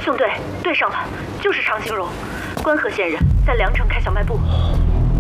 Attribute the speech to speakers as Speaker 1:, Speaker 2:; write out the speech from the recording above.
Speaker 1: 兄队，对上了，就是常兴荣，关河县人，在梁城开小卖部。